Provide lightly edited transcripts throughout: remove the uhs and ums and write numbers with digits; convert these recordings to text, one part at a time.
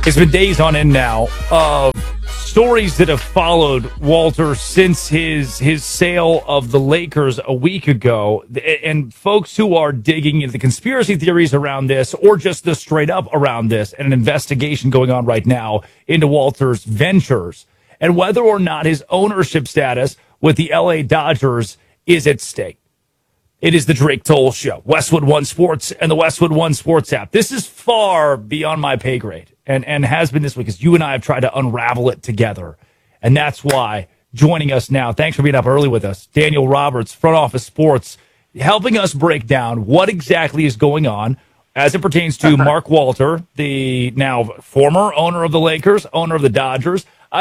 It's been days on end now of stories that have followed Walter since his sale of the Lakers a week ago, and folks who are digging into the conspiracy theories around this or just the straight up around this, and an investigation going on right now into Walter's ventures and whether or not his ownership status with the LA Dodgers is at stake. It is the Drake Toll Show, Westwood One Sports and the Westwood One Sports app. This is far beyond my pay grade and has been this week as you and I have tried to unravel it together. And that's why joining us now, thanks for being up early with us, Daniel Roberts, Front Office Sports, helping us break down what exactly is going on as it pertains to Mark Walter, the now former owner of the Lakers, owner of the Dodgers.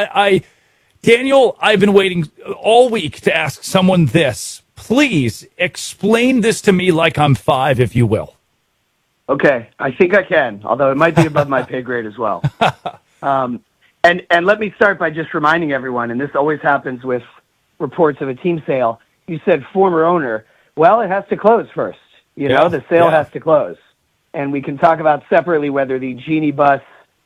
Daniel, I've been waiting all week to ask someone this. Please explain this to me like I'm five, if you will. Okay, I think I can, although it might be above my pay grade as well. And let me start by just reminding everyone, and this always happens with reports of a team sale. You said former owner. Well, it has to close first. The sale has to close. And we can talk about separately whether the Genie Bus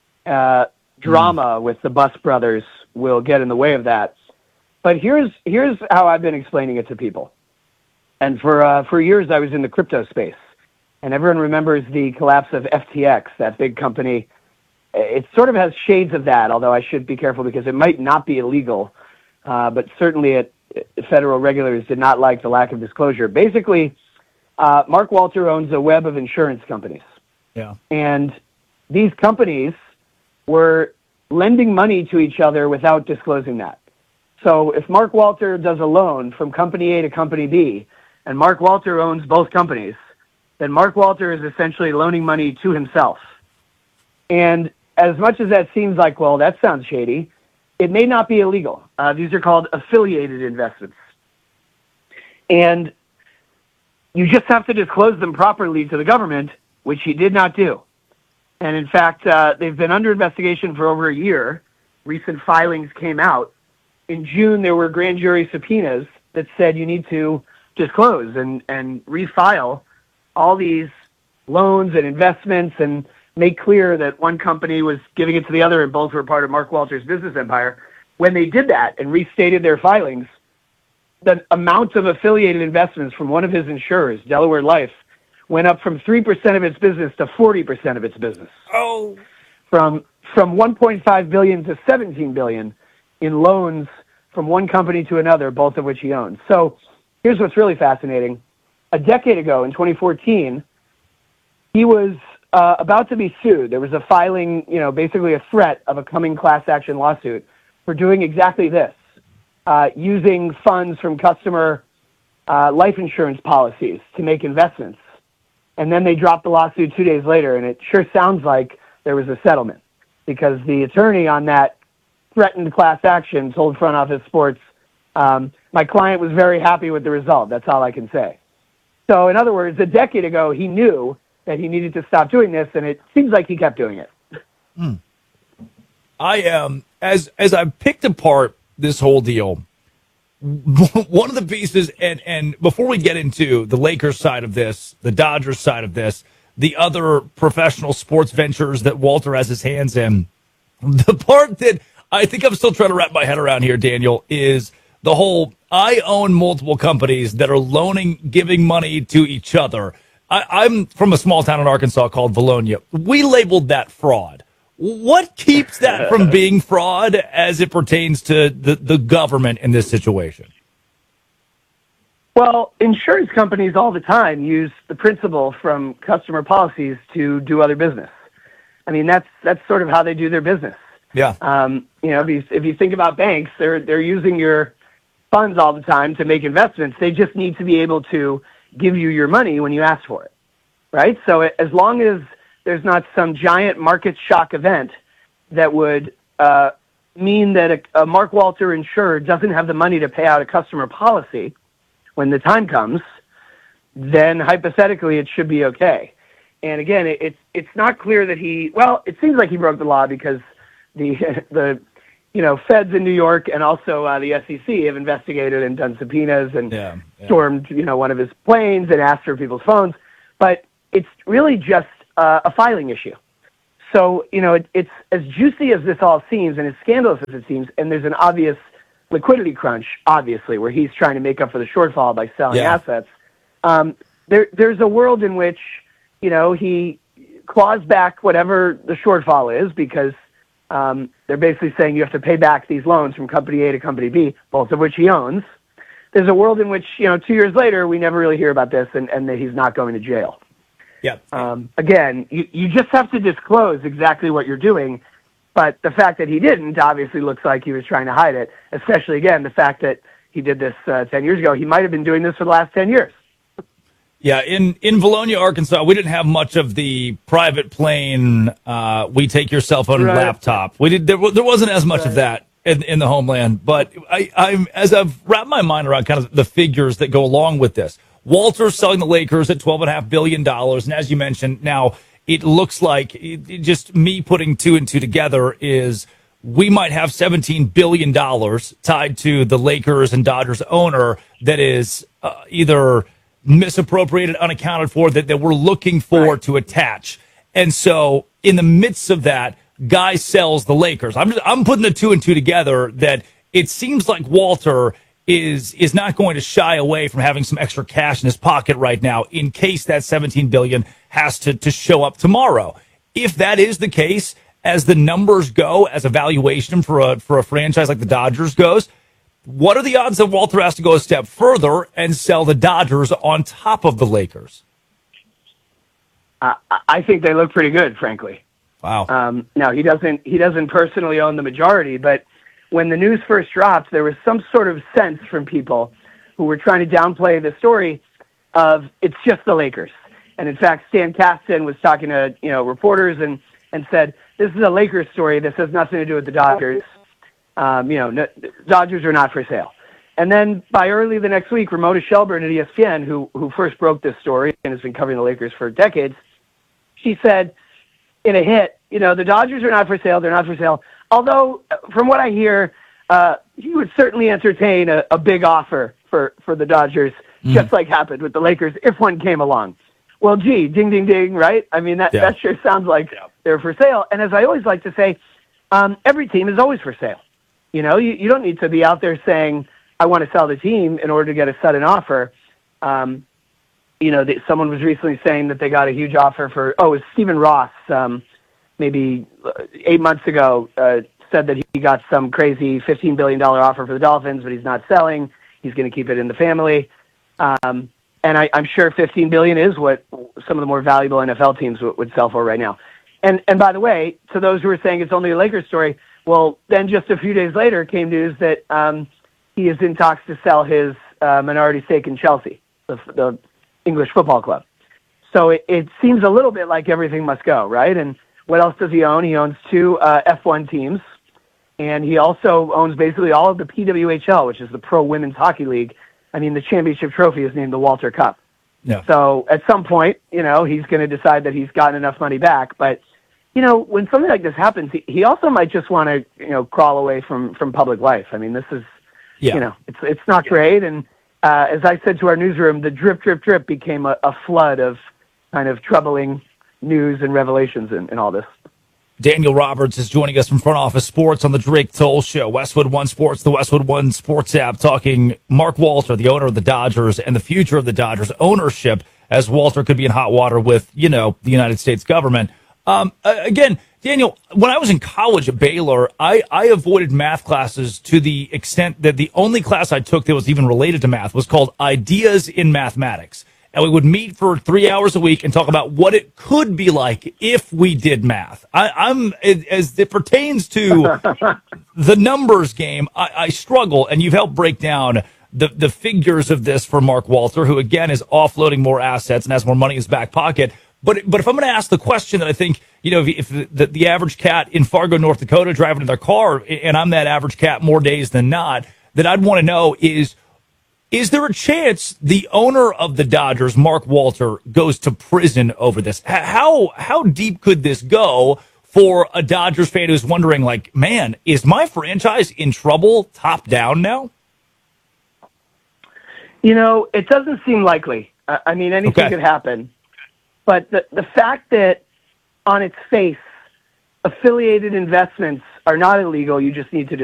drama with the Bus brothers will get in the way of that. But here's how I've been explaining it to people. And for years, I was in the crypto space. And everyone remembers the collapse of FTX, that big company. It sort of has shades of that, although I should be careful because it might not be illegal. But certainly federal regulators did not like the lack of disclosure. Basically, Mark Walter owns a web of insurance companies. Yeah. And these companies were lending money to each other without disclosing that. So if Mark Walter does a loan from company A to company B, and Mark Walter owns both companies, then Mark Walter is essentially loaning money to himself. And as much as that seems like, well, that sounds shady, it may not be illegal. These are called affiliated investments. And you just have to disclose them properly to the government, which he did not do. And in fact, they've been under investigation for over a year. Recent filings came out. In June, there were grand jury subpoenas that said you need to disclose and refile all these loans and investments and make clear that one company was giving it to the other and both were part of Mark Walter's business empire. When they did that and restated their filings, the amount of affiliated investments from one of his insurers, Delaware Life, went up from 3% of its business to 40% of its business. Oh. From $1.5 billion to $17 billion in loans from one company to another, both of which he owns. So here's what's really fascinating. A decade ago, in 2014, he was about to be sued. There was a filing, basically a threat of a coming class action lawsuit for doing exactly this, using funds from customer life insurance policies to make investments. And then they dropped the lawsuit 2 days later, and it sure sounds like there was a settlement because the attorney on that threatened class action told Front Office Sports, my client was very happy with the result. That's all I can say. So in other words, a decade ago, he knew that he needed to stop doing this, and it seems like he kept doing it. I am, as I've picked apart this whole deal, one of the pieces, and before we get into the Lakers side of this, the Dodgers side of this, the other professional sports ventures that Walter has his hands in, the part that I think I'm still trying to wrap my head around here, Daniel, is the whole I own multiple companies that are giving money to each other. I'm from a small town in Arkansas called Valonia. We labeled that fraud. What keeps that from being fraud as it pertains to the government in this situation? Well, insurance companies all the time use the principle from customer policies to do other business. I mean, that's sort of how they do their business. Yeah. If you think about banks, they're using your funds all the time to make investments. They just need to be able to give you your money when you ask for it, right? So as long as there's not some giant market shock event that would mean that a Mark Walter insurer doesn't have the money to pay out a customer policy when the time comes, then hypothetically it should be okay. And again, it's not clear that it seems like he broke the law because the feds in New York and also the SEC have investigated and done subpoenas and stormed, one of his planes and asked for people's phones. But it's really just a filing issue. So, it's as juicy as this all seems and as scandalous as it seems, and there's an obvious liquidity crunch, obviously, where he's trying to make up for the shortfall by selling assets. There's a world in which, he claws back whatever the shortfall is because they're basically saying you have to pay back these loans from company A to company B, both of which he owns. There's a world in which, 2 years later, we never really hear about this and that he's not going to jail. Yeah. Again, you just have to disclose exactly what you're doing, but the fact that he didn't obviously looks like he was trying to hide it, especially, again, the fact that he did this 10 years ago. He might have been doing this for the last 10 years. Yeah, in Valonia, Arkansas, we didn't have much of the private plane, we take your cell phone and laptop. There wasn't as much of that in the homeland, but I'm as I've wrapped my mind around kind of the figures that go along with this. Walter's selling the Lakers at $12.5 billion. And as you mentioned, now it looks like just me putting two and two together is we might have $17 billion tied to the Lakers and Dodgers owner that is either misappropriated, unaccounted for, that we're looking for to attach. And so in the midst of that, Guy sells the Lakers. I'm putting the two and two together that it seems like Walter is not going to shy away from having some extra cash in his pocket right now in case that $17 billion has to show up tomorrow. If that is the case, as the numbers go, as a valuation for a franchise like the Dodgers goes, what are the odds that Walter has to go a step further and sell the Dodgers on top of the Lakers? I think they look pretty good, frankly. Wow. Now he doesn't personally own the majority, but when the news first dropped, there was some sort of sense from people who were trying to downplay the story of it's just the Lakers. And in fact, Stan Kasten was talking to reporters and said, this is a Lakers story. This has nothing to do with the Dodgers. Dodgers are not for sale. And then by early the next week, Ramona Shelburne at ESPN, who first broke this story and has been covering the Lakers for decades, she said in a hit, the Dodgers are not for sale. They're not for sale. Although, from what I hear, he would certainly entertain a big offer for the Dodgers, just like happened with the Lakers, if one came along. Well, gee, ding, ding, ding, right? I mean, that sure sounds like they're for sale. And as I always like to say, every team is always for sale. You don't need to be out there saying, I want to sell the team in order to get a sudden offer. Someone was recently saying that they got a huge offer for, it was Stephen Ross, maybe 8 months ago, said that he got some crazy $15 billion offer for the Dolphins, but he's not selling. He's going to keep it in the family. And I'm sure $15 billion is what some of the more valuable NFL teams would sell for right now. And by the way, to those who are saying it's only a Lakers story, well, then just a few days later came news that he is in talks to sell his minority stake in Chelsea, the English football club. So it seems a little bit like everything must go, right? And what else does he own? He owns 2 F1 teams, and he also owns basically all of the PWHL, which is the Pro Women's Hockey League. I mean, the championship trophy is named the Walter Cup. Yeah. So at some point, he's going to decide that he's gotten enough money back. But, when something like this happens, he also might just want to, crawl away from public life. I mean, this is, it's not great. And as I said to our newsroom, the drip, drip, drip became a flood of kind of troubling news and revelations in all this. Daniel Roberts is joining us from Front Office Sports on the Drake Toll Show. Westwood One Sports, the Westwood One Sports app, talking Mark Walter, the owner of the Dodgers, and the future of the Dodgers ownership, as Walter could be in hot water with, the United States government. Again, Daniel, when I was in college at Baylor, I avoided math classes to the extent that the only class I took that was even related to math was called Ideas in Mathematics. And we would meet for 3 hours a week and talk about what it could be like if we did math. I'm as it pertains to the numbers game, I struggle, and you've helped break down the figures of this for Mark Walter, who again is offloading more assets and has more money in his back pocket. But if I'm going to ask the question that I think, if the average cat in Fargo, North Dakota, driving in their car, and I'm that average cat more days than not, that I'd want to know is there a chance the owner of the Dodgers, Mark Walter, goes to prison over this? How deep could this go for a Dodgers fan who's wondering, like, man, is my franchise in trouble top down now? It doesn't seem likely. Anything could happen. But the fact that on its face, affiliated investments are not illegal. You just need to